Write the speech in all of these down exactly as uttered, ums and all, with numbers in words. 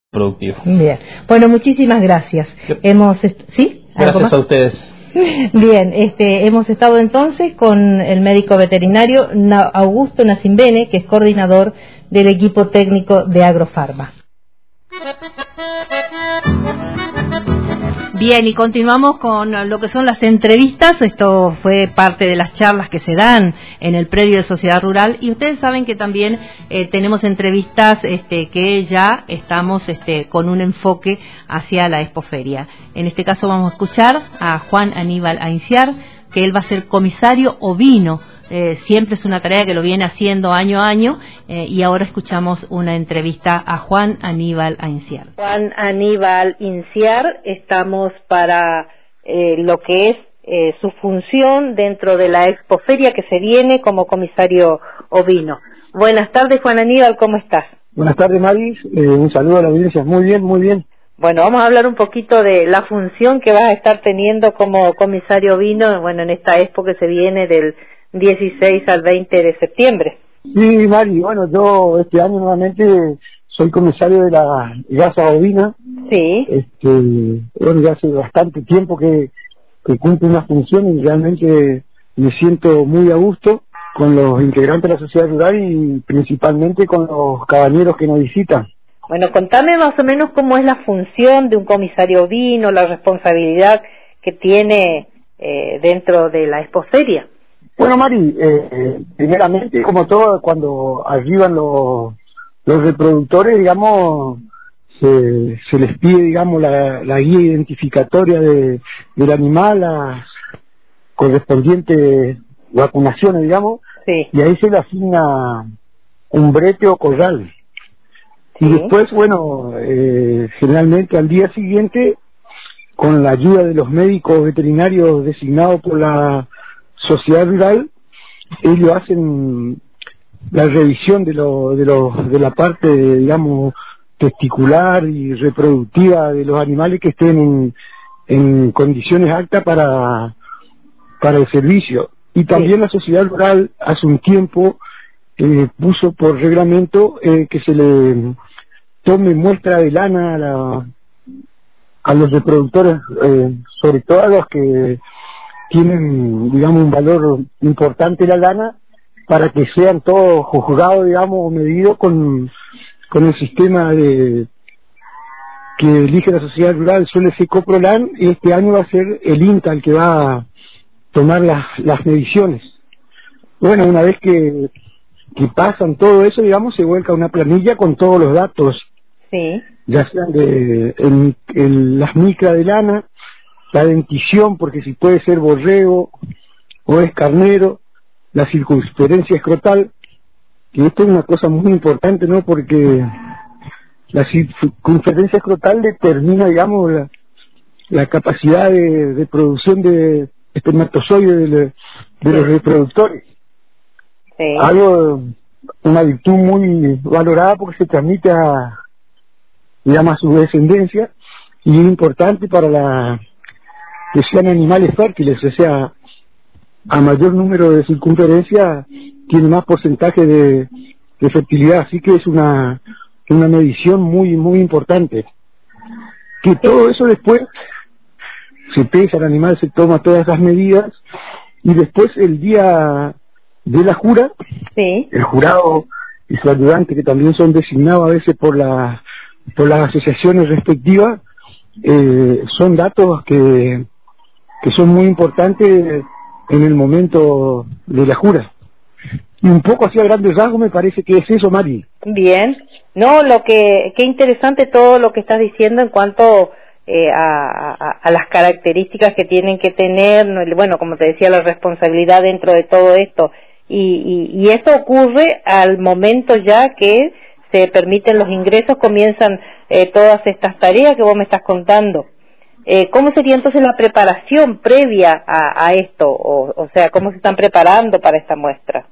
productivo. Bien, bueno, muchísimas gracias. Yo, hemos ¿Sí? Gracias a ustedes. Bien, este, hemos estado entonces con el médico veterinario Augusto Nacimbene, que es coordinador del equipo técnico de Agrofarma. Bien, y continuamos con lo que son las entrevistas. Esto fue parte de las charlas que se dan en el predio de Sociedad Rural, y ustedes saben que también eh, tenemos entrevistas este, que ya estamos este, con un enfoque hacia la Expoferia. En este caso vamos a escuchar a Juan Aníbal Ainciar, que él va a ser comisario ovino. Eh, siempre es una tarea que lo viene haciendo año a año, eh, y ahora escuchamos una entrevista a Juan Aníbal Ainciar. Juan Aníbal Ainciar, estamos para eh, lo que es eh, su función dentro de la Expoferia que se viene como comisario ovino. Buenas tardes, Juan Aníbal, ¿cómo estás? Buenas tardes, Maris, eh, un saludo a la audiencia. Muy bien, muy bien. Bueno, vamos a hablar un poquito de la función que vas a estar teniendo como comisario ovino, bueno, en esta expo que se viene del dieciséis al veinte de septiembre. Sí, Mari, bueno, yo este año nuevamente soy comisario de la raza ovina. Sí. Este, bueno, ya hace bastante tiempo que, que cumplo una función y realmente me siento muy a gusto con los integrantes de la sociedad rural y principalmente con los caballeros que nos visitan. Bueno, contame más o menos cómo es la función de un comisario ovino, la responsabilidad que tiene eh, dentro de la expoferia. Bueno, Mari, eh, primeramente, como todo, cuando arriban los, los reproductores, digamos, se, se les pide, digamos, la, la guía identificatoria de, del animal, las correspondientes vacunaciones, digamos, sí. Y ahí se le asigna un brete o corral. Sí. Y después, bueno, eh, generalmente al día siguiente, con la ayuda de los médicos veterinarios designados por la sociedad rural, ellos hacen la revisión de lo, de lo, de la parte, digamos, testicular y reproductiva de los animales que estén en, en condiciones aptas para, para el servicio. Y también sí. La sociedad rural hace un tiempo eh, puso por reglamento eh, que se le tome muestra de lana a, la, a los reproductores, eh, sobre todo a los que tienen, digamos, un valor importante la lana, para que sean todos juzgados, digamos, medidos con, con el sistema de que elige la sociedad rural. Suele ser Coprolan, y este año va a ser el INTA el que va a tomar las, las mediciones. Bueno, una vez que, que pasan todo eso, digamos, se vuelca una planilla con todos los datos, sí. Ya sean de en, en las micras de lana, la dentición, porque si puede ser borrego o es carnero, la circunferencia escrotal, y esto es una cosa muy importante, ¿no? Porque la circunferencia escrotal determina, digamos, la, la capacidad de, de producción de espermatozoides de, de sí. los reproductores. Sí. Algo, una virtud muy valorada porque se transmite a, digamos, a su descendencia, y es importante para la que sean animales fértiles, o sea, a mayor número de circunferencia tiene más porcentaje de, de fertilidad, así que es una una medición muy muy importante. Que todo eso después se pesa el animal, se toma todas esas medidas, y después el día de la jura, sí. El jurado y su ayudante, que también son designados a veces por la por las asociaciones respectivas, eh, son datos que que son muy importantes en el momento de la jura. Y un poco así a grandes rasgos me parece que es eso, Mari. Bien. No, lo que, qué interesante todo lo que estás diciendo en cuanto eh, a, a, a las características que tienen que tener, bueno, como te decía, la responsabilidad dentro de todo esto. Y, y, y esto ocurre al momento ya que se permiten los ingresos, comienzan eh, todas estas tareas que vos me estás contando. Eh, ¿Cómo sería entonces la preparación previa a, a esto? O, o sea, ¿cómo se están preparando para esta muestra?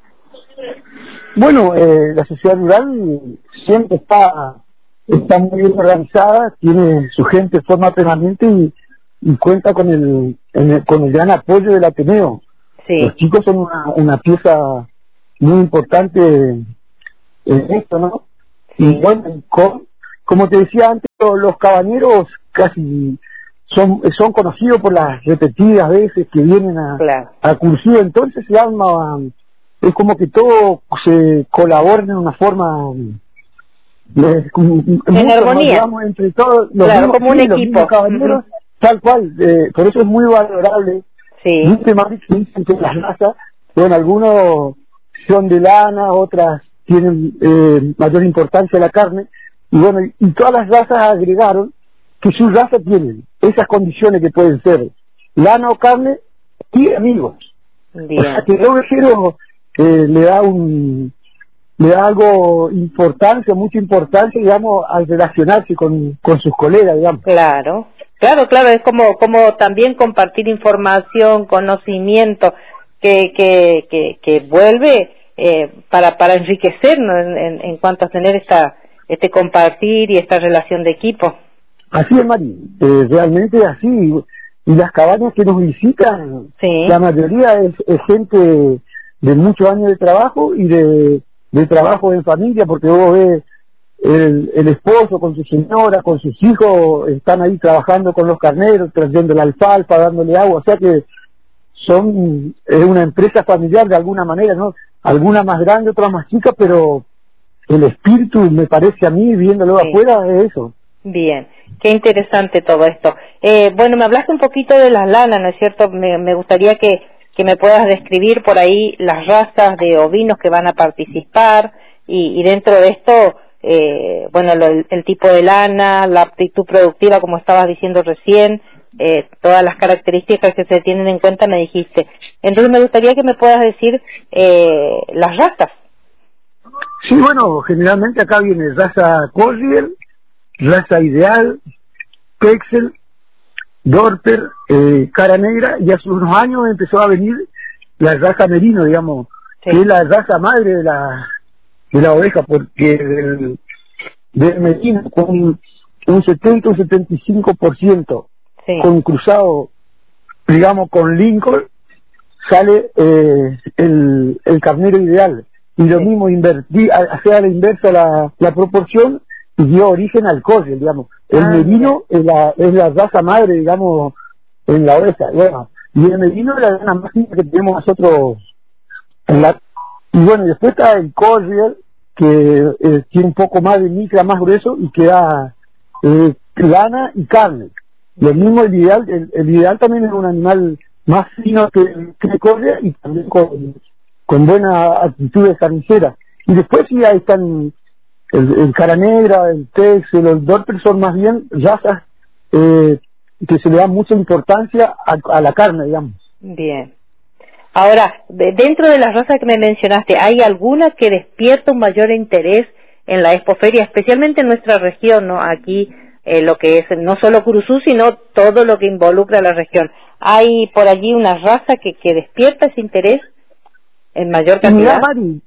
Bueno, eh, la sociedad rural siempre está, está muy bien organizada, tiene su gente, forma permanente y, y cuenta con el, el, con el gran apoyo del Ateneo. Sí. Los chicos son una, una pieza muy importante en esto, ¿no? Sí. Y bueno, con, como te decía antes, los cabañeros casi son son conocidos por las repetidas veces que vienen a, claro. a cursillo, entonces se arma, es como que todo se colabora en una forma de, en armonía, digamos, entre todos los claro, mismos, como un sí, equipo, los mismos cabañeros, uh-huh. tal cual, eh, por eso es muy valorable. Sí. Viste, Mari, que dicen que las razas, bueno, algunos son de lana, otras tienen eh, mayor importancia la carne, y bueno, y, y todas las razas agregaron que sus razas tienen esas condiciones que pueden ser lana o carne y amigos. Bien. O sea que el ovejero eh, le da un le da algo importancia, mucha importancia, digamos, al relacionarse con, con sus colegas, digamos. Claro, claro, claro, es como como también compartir información, conocimiento, que que que, que vuelve eh, para para enriquecernos en, en, en cuanto a tener esta este compartir y esta relación de equipo. Así es, Mari, eh, realmente así, y las cabañas que nos visitan, sí. la mayoría es, es gente de muchos años de trabajo y de, de trabajo en familia, porque vos ves el, el esposo con su señora, con sus hijos, están ahí trabajando con los carneros, trayendo la alfalfa, dándole agua, o sea que son es una empresa familiar de alguna manera, ¿no? Alguna más grande, otra más chica, pero el espíritu, me parece a mí, viéndolo sí. afuera, es eso. Bien, qué interesante todo esto. Eh, bueno, me hablaste un poquito de las lanas, ¿no es cierto? Me, me gustaría que, que me puedas describir por ahí las razas de ovinos que van a participar y, y dentro de esto, eh, bueno, lo, el, el tipo de lana, la aptitud productiva, como estabas diciendo recién, eh, todas las características que se tienen en cuenta me dijiste. Entonces me gustaría que me puedas decir eh, las razas. Sí, bueno, generalmente acá viene raza Corriel, raza Ideal, Texel, Dorper, eh, Cara Negra, y hace unos años empezó a venir la raza Merino, digamos, sí. que es la raza madre de la de la oveja, porque del, del Merino con un setenta o setenta y cinco por ciento sí. con cruzado, digamos, con Lincoln, sale eh, el, el carnero ideal, y lo sí. mismo invertir, hacer a la inversa la, la proporción, y dio origen al Corriel, digamos. El ah, merino es la, es la raza madre, digamos, en la oveja. Bueno, y el merino es la raza máxima que tenemos nosotros en la... Y bueno, y después está el Corriel, que eh, tiene un poco más de micra, más grueso, y que da eh, lana y carne. Lo mismo el ideal, el, el ideal también es un animal más fino que, que el Corriel, y también con, con buena actitud de carnicera. Y después sí ahí están... El, el Cara Negra, el Texel, el Dorper son más bien razas eh, que se le da mucha importancia a, a la carne, digamos. Bien. Ahora, de, dentro de las razas que me mencionaste, ¿hay alguna que despierta un mayor interés en la expoferia, especialmente en nuestra región, ¿no? Aquí, eh, lo que es no solo Curuzú, sino todo lo que involucra a la región. ¿Hay por allí una raza que, que despierta ese interés en mayor cantidad? Mira, Mari,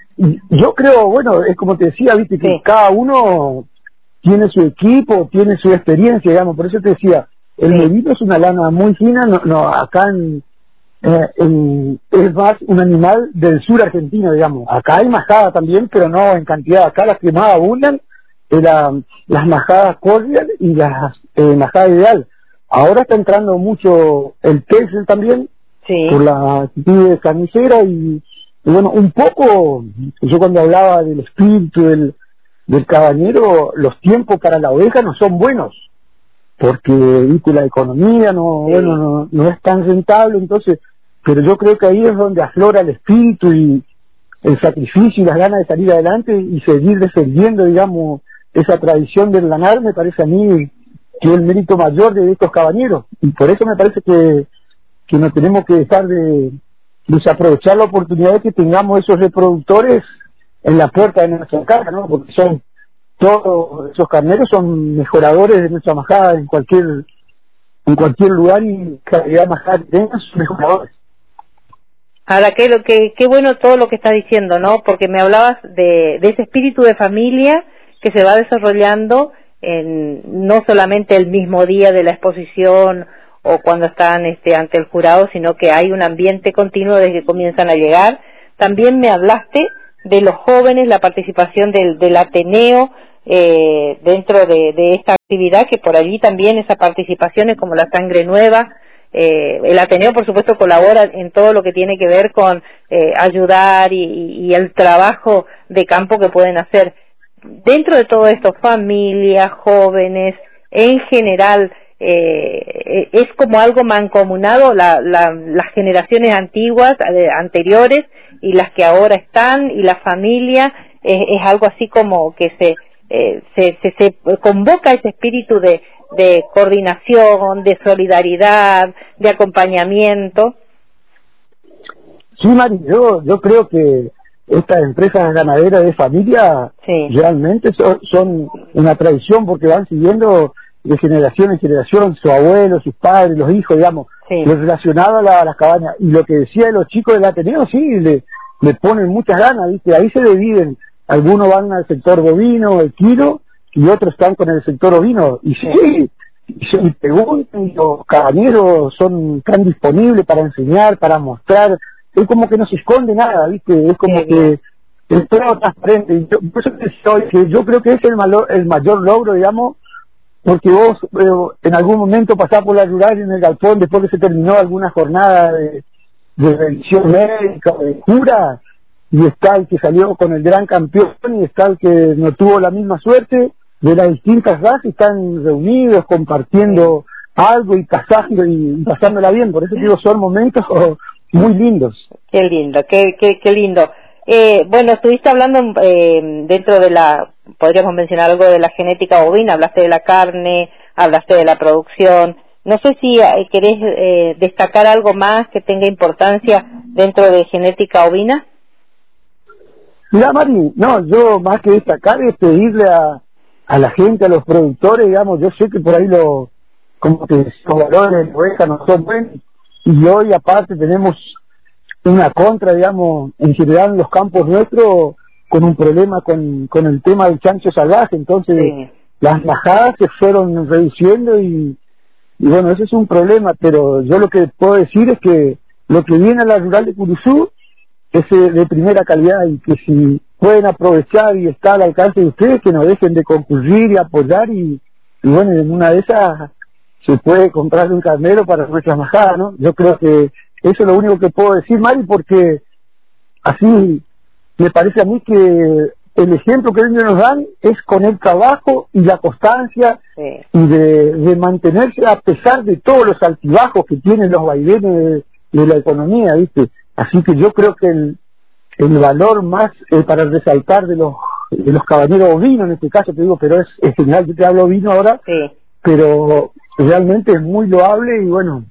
yo creo, bueno, es como te decía, viste, que sí. cada uno tiene su equipo, tiene su experiencia, digamos, por eso te decía, el sí. merino es una lana muy fina, no, no acá en, eh, en, es más un animal del sur argentino, digamos, acá hay majada también, pero no en cantidad, acá las que más abundan, eh, la, las majadas Corriel y las eh, majadas Ideal. Ahora está entrando mucho el Texel también, sí. por la actitud de carnicera y Y bueno, un poco, yo cuando hablaba del espíritu del, del cabañero, los tiempos para la oveja no son buenos, porque viste la economía no, sí. bueno, no, no es tan rentable, entonces, pero yo creo que ahí es donde aflora el espíritu y el sacrificio y las ganas de salir adelante y seguir defendiendo, digamos, esa tradición del lanar, me parece a mí que es el mérito mayor de estos cabañeros, y por eso me parece que, que no tenemos que dejar de desaprovechar la oportunidad de que tengamos esos reproductores en la puerta de nuestra casa, ¿no? Porque son todos esos carneros son mejoradores de nuestra majada en cualquier en cualquier lugar y calidad de majada que tengan son mejoradores. Ahora, qué, lo que, qué bueno todo lo que estás diciendo, ¿no? Porque me hablabas de, de ese espíritu de familia que se va desarrollando en no solamente el mismo día de la exposición o cuando están este, ante el jurado, sino que hay un ambiente continuo desde que comienzan a llegar. También me hablaste de los jóvenes, la participación del, del Ateneo, eh, dentro de, de esta actividad, que por allí también esa participación es como la sangre nueva. Eh, el Ateneo, por supuesto, colabora en todo lo que tiene que ver con eh, ayudar y, y el trabajo de campo que pueden hacer. Dentro de todo esto, familias, jóvenes, en general, eh, es como algo mancomunado, la, la, las generaciones antiguas, eh, anteriores, y las que ahora están, y la familia, eh, es algo así como que se, eh, se, se, se convoca ese espíritu de, de coordinación, de solidaridad, de acompañamiento. Sí, Mari, yo, yo creo que estas empresas ganaderas de familia sí. realmente son, son una tradición, porque van siguiendo de generación en generación, sus abuelos, sus padres, los hijos, digamos, sí. lo relacionado a, la, a las cabañas. Y lo que decía de los chicos del Ateneo, sí, le, le ponen muchas ganas, ¿viste? Ahí se dividen, algunos van al sector bovino, equino, y otros están con el sector ovino. Y sí, y se y preguntan, y los cabañeros son tan disponibles para enseñar, para mostrar. Es como que no se esconde nada, ¿viste? Es como sí, que es todo transparente. Y yo, por eso te soy, que yo creo que es el, malo, el mayor logro, digamos, porque vos eh, en algún momento pasás por la rural en el galpón después que se terminó alguna jornada de, de revisión médica, de cura, y está el que salió con el gran campeón y está el que no tuvo la misma suerte. De las distintas razas están reunidos, compartiendo sí. algo y pasando, y, y pasándola bien. Por eso digo, son momentos oh, muy lindos. Qué lindo, qué, qué, qué lindo. Eh, bueno, estuviste hablando eh, dentro de la, podríamos mencionar algo de la genética bovina, hablaste de la carne, hablaste de la producción. No sé si eh, querés eh, destacar algo más que tenga importancia dentro de genética ovina. Mira, Mari, no, yo más que destacar es pedirle a, a la gente, a los productores, digamos, yo sé que por ahí lo, como que los valores de la oveja no son buenos, y hoy aparte tenemos una contra, digamos, en general en los campos nuestros, con un problema con, con el tema del chancho salvaje. Entonces sí. las bajadas se fueron reduciendo y, y bueno, ese es un problema, pero yo lo que puedo decir es que lo que viene a la rural de Curuzú es de primera calidad, y que si pueden aprovechar y está al alcance de ustedes, que no dejen de concurrir y apoyar, y, y bueno, en una de esas se puede comprar un carnero para nuestras majadas, ¿no? Yo creo que eso es lo único que puedo decir, Mari, porque así me parece a mí que el ejemplo que ellos nos dan es con el trabajo y la constancia sí. y de, de mantenerse a pesar de todos los altibajos que tienen los vaivenes de, de la economía, ¿viste? Así que yo creo que el, el valor más eh, para resaltar de los de los caballeros ovinos, en este caso te digo, pero es en general, yo te hablo ovino ahora, sí. pero realmente es muy loable y bueno,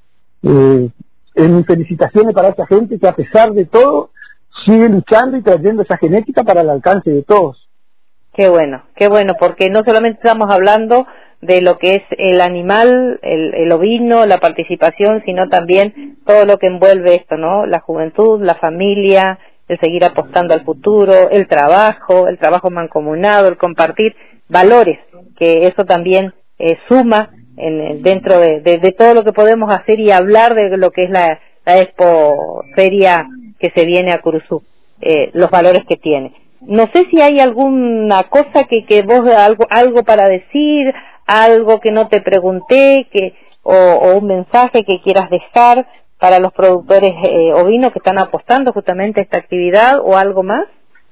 eh, en mis felicitaciones para esa gente que a pesar de todo sigue luchando y trayendo esa genética para el alcance de todos. Qué bueno, qué bueno, porque no solamente estamos hablando de lo que es el animal, el, el ovino, la participación, sino también todo lo que envuelve esto, ¿no? La juventud, la familia, el seguir apostando al futuro, el trabajo, el trabajo mancomunado, el compartir valores, que eso también eh, suma en, dentro de, de, de todo lo que podemos hacer y hablar de lo que es la, la Expo Feria que se viene a Curuzú, eh, los valores que tiene. No sé si hay alguna cosa que, que vos, algo, algo para decir, algo que no te pregunté, que o, o un mensaje que quieras dejar para los productores eh, ovinos que están apostando justamente a esta actividad, o algo más.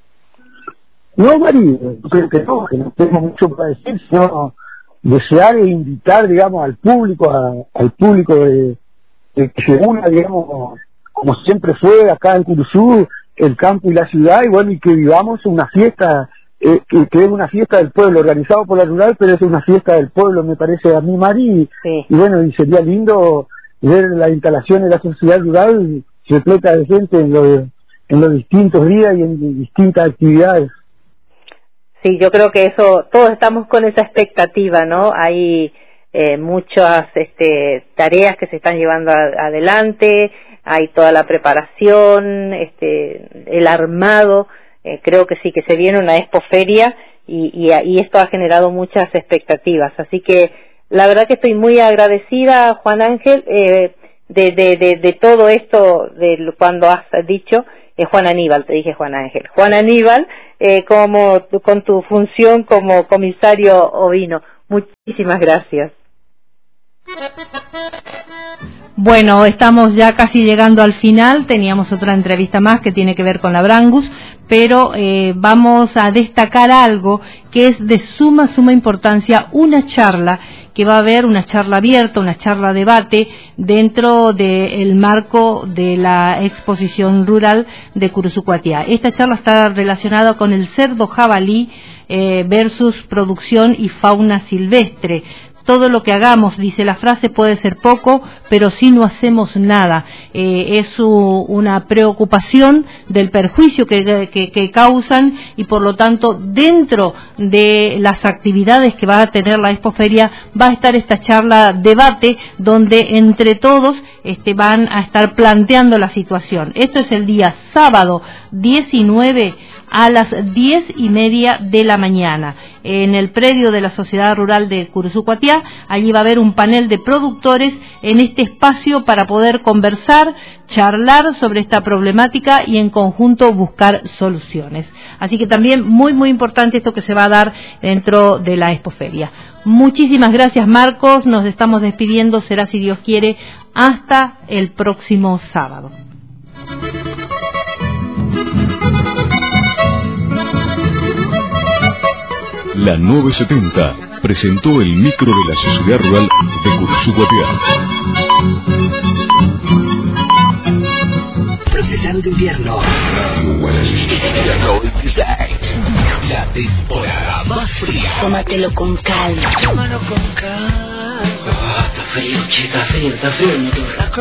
No, Mari, creo que no, que no tengo mucho para decir, sino desear e invitar, digamos, al público, a, al público de, de que se una, digamos, como siempre fue acá en Curuzú, el campo y la ciudad, y bueno, y que vivamos una fiesta, eh, que, que es una fiesta del pueblo, organizado por la rural, pero es una fiesta del pueblo, me parece a mí, Mari, y, sí. y bueno, y sería lindo ver la instalación de la sociedad rural repleta de gente en, lo de, en los distintos días y en distintas actividades. Sí, yo creo que eso, todos estamos con esa expectativa, ¿no? Hay eh, muchas este, tareas que se están llevando a, adelante, hay toda la preparación, este, el armado, eh, creo que sí, que se viene una expoferia y, y, y esto ha generado muchas expectativas, así que la verdad que estoy muy agradecida, Juan Ángel, eh, de, de, de, de todo esto, de cuando has dicho, eh, Juan Aníbal, te dije Juan Ángel, Juan Aníbal, eh, como con tu función como comisario ovino. Muchísimas gracias. Bueno, estamos ya casi llegando al final, teníamos otra entrevista más que tiene que ver con la Brangus, pero eh, vamos a destacar algo que es de suma, suma importancia, una charla que va a haber, una charla abierta, una charla debate dentro del marco de la exposición rural de Curuzucuatiá. Esta charla está relacionada con el cerdo jabalí eh, versus producción y fauna silvestre. Todo lo que hagamos, dice la frase, puede ser poco, pero si no hacemos nada. Eh, es u, una preocupación del perjuicio que, que, que causan y por lo tanto dentro de las actividades que va a tener la Expoferia va a estar esta charla debate donde entre todos este, van a estar planteando la situación. Esto es el día sábado diecinueve a las diez y media de la mañana en el predio de la Sociedad Rural de Curuzucuatiá. Allí va a haber un panel de productores en este espacio para poder conversar, charlar sobre esta problemática y en conjunto buscar soluciones. Así que también muy muy importante esto que se va a dar dentro de la Expoferia. Muchísimas gracias, Marcos, nos estamos despidiendo, será si Dios quiere hasta el próximo sábado. La nueve setenta presentó el micro de la Sociedad Rural de Curuzucuatiá. Procesando invierno. La temporada más fría. Tómatelo con calma. Tómalo con calma. Ah, está frío, che, está frío, está frío.